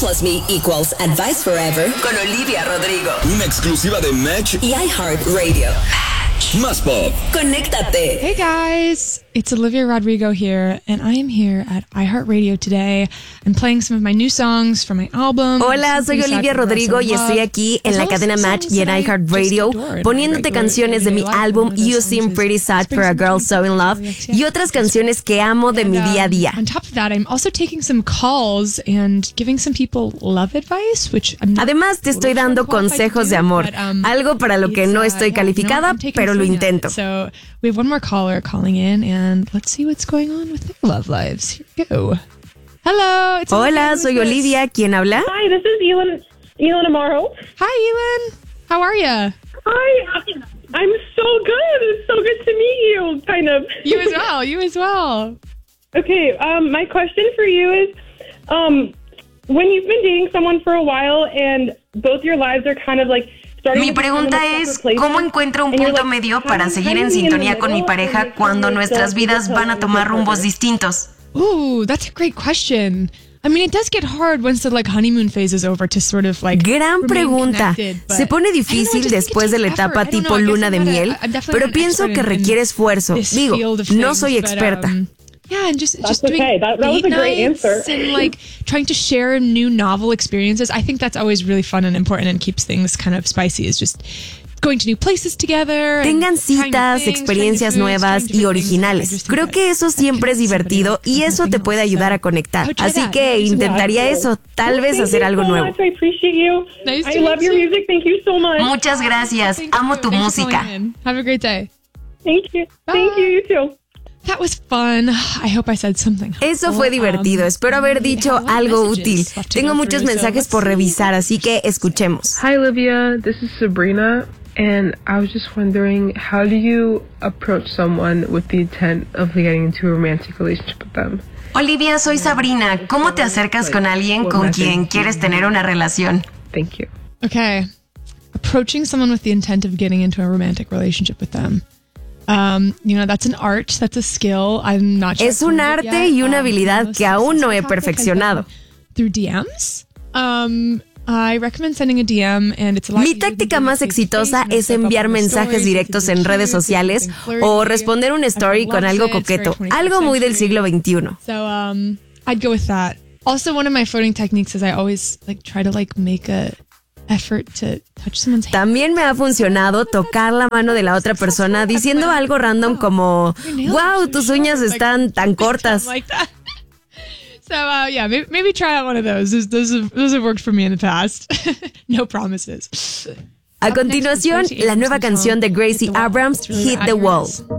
plus me equals advice forever con Olivia Rodrigo. Una exclusiva de Match y iHeartRadio. Más Pop. Conéctate. Hey guys, it's Olivia Rodrigo here, and I am here at iHeartRadio today. I'm playing some of my new songs from my album. Hola, soy Olivia Rodrigo y estoy aquí en la cadena Match y en iHeartRadio poniéndote canciones de mi álbum You Seem Pretty Sad for a Girl So in Love y otras canciones que amo de mi día a día. On top of that, I'm also taking some calls and giving some people love advice, which I'm not. Además, te estoy dando consejos de amor, algo para lo que no estoy calificada, pero lo intento. So we have one more caller calling in, and let's see what's going on with their love lives. Here we go. Hello. Hola, soy Olivia. ¿Quién habla? Hi, this is Elin Amaro. Hi, Elin. How are you? Hi, I'm so good. It's so good to meet you, kind of. You as well. Okay, my question for you is, when you've been dating someone for a while and both your lives are kind of like Mi pregunta es, ¿cómo encuentro un punto medio para seguir en sintonía con mi pareja cuando nuestras vidas van a tomar rumbos distintos? Ooh, that's a great question. I mean, it does get hard once the honeymoon phase is over to sort of Gran pregunta. Se pone difícil después de la etapa tipo luna de miel, pero pienso que requiere esfuerzo. Digo, no soy experta. Yeah, and just doing okay. That was a great answer. And trying to share new novel experiences. I think that's always really fun and important and keeps things kind of spicy. Is just going to new places together. Tengan citas, experiencias nuevas y originales. Creo que eso siempre es divertido y eso te puede ayudar a conectar. Así que intentaría eso, tal vez hacer algo nuevo. I appreciate you. I love your music. Thank you so much. Muchas gracias. Amo tu música. Have a great day. Thank you. Thank you. You too. That was fun. I hope I said something. Eso fue divertido. Espero haber dicho algo útil. Tengo muchos mensajes por revisar, así que escuchemos. Hi, Olivia. This is Sabrina. And I was just wondering, how do you approach someone with the intent of getting into a romantic relationship with them? Olivia, soy Sabrina. ¿Cómo te acercas con alguien con quien quieres tener una relación? Thank you. Okay. Approaching someone with the intent of getting into a romantic relationship with them. That's an art, that's a skill. I'm not sure. Es un arte y una habilidad que aún no he perfeccionado. Through DMs? I recommend sending a DM and it's a lot. Mi táctica más exitosa es enviar mensajes directos en redes sociales o responder un story con algo coqueto, algo muy del siglo XXI. So, I'd go with that. Also, one of my flirting techniques is I always try to make a effort to touch someone's hand. También me ha funcionado tocar la mano de la otra persona diciendo algo random como, wow, tus uñas están tan cortas. So, yeah, maybe try out one of those. Those have worked for me in the past. No promises. A continuación, la nueva canción de Gracie Abrams, Hit the Wall.